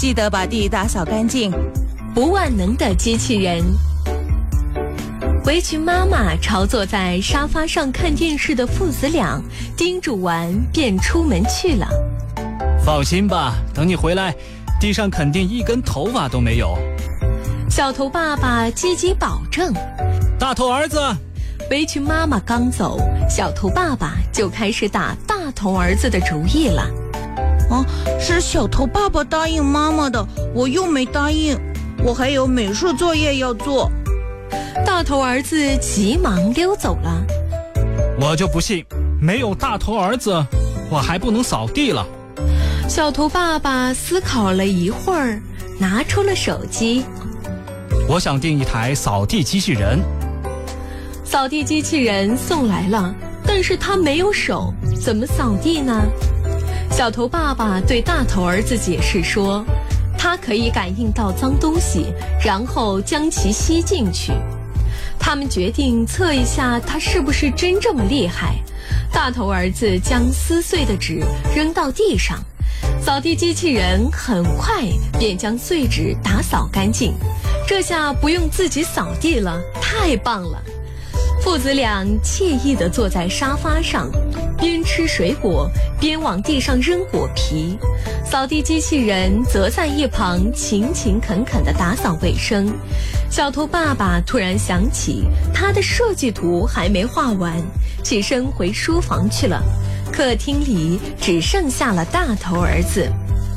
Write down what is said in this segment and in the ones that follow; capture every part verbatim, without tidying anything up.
记得把地打扫干净。 不万能的机器人。围裙妈妈朝坐在沙发上看电视的父子俩叮嘱完，便出门去了。 放心吧，等你回来，地上肯定一根头发都没有。 小头爸爸积极保证。 大头儿子， 围裙妈妈刚走，小头爸爸就开始打大头儿子的主意了。 哦，是小头爸爸答应妈妈的，我又没答应，我还有美术作业要做。 大头儿子急忙溜走了。 我就不信，没有大头儿子，我还不能扫地了。 小头爸爸思考了一会儿，拿出了手机。 我想订一台扫地机器人。 扫地机器人送来了，但是他没有手，怎么扫地呢？小头爸爸对大头儿子解释说，它可以感应到脏东西，然后将其吸进去。他们决定测一下它是不是真这么厉害。大头儿子将撕碎的纸扔到地上，扫地机器人很快便将碎纸打扫干净。这下不用自己扫地了，太棒了！父子俩惬意地坐在沙发上，边吃水果边往地上扔果皮。扫地机器人则在一旁勤勤恳恳地打扫卫生。小头爸爸突然想起他的设计图还没画完，起身回书房去了。客厅里只剩下了大头儿子。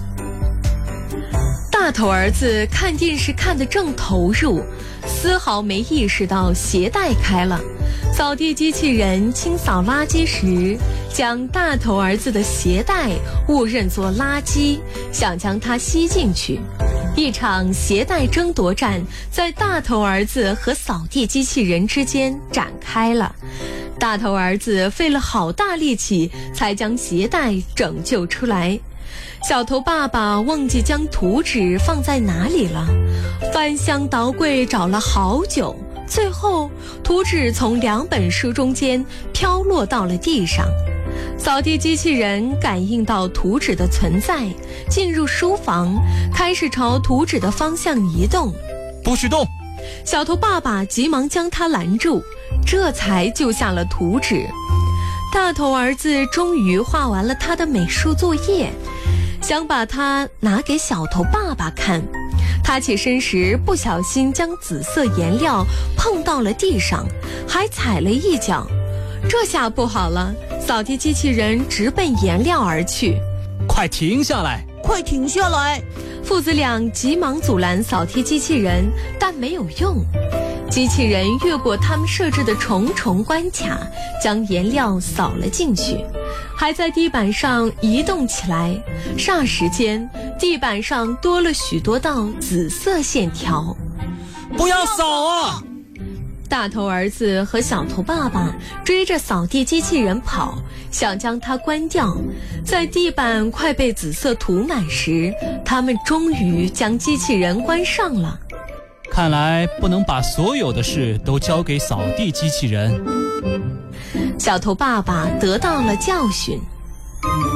大头儿子看电视看得正投入，丝毫没意识到鞋带开了。扫地机器人清扫垃圾时，将大头儿子的鞋带误认作垃圾，想将它吸进去。一场鞋带争夺战在大头儿子和扫地机器人之间展开了。大头儿子费了好大力气才将鞋带拯救出来。小头爸爸忘记将图纸放在哪里了，翻箱倒柜找了好久，最后图纸从两本书中间飘落到了地上。扫地机器人感应到图纸的存在，进入书房，开始朝图纸的方向移动。 不许动！ 小头爸爸急忙将他拦住，这才救下了图纸。大头儿子终于画完了他的美术作业，想把它拿给小头爸爸看。他起身时不小心将紫色颜料碰到了地上，还踩了一脚。这下不好了，扫地机器人直奔颜料而去。 快停下来！ 快停下来！ 父子俩急忙阻拦扫地机器人，但没有用。机器人越过他们设置的重重关卡，将颜料扫了进去，还在地板上移动起来。霎时间，地板上多了许多道紫色线条。 不要扫啊！ 大头儿子和小头爸爸追着扫地机器人跑，想将它关掉。在地板快被紫色涂满时，他们终于将机器人关上了。 看来不能把所有的事都交给扫地机器人。 小头爸爸得到了教训。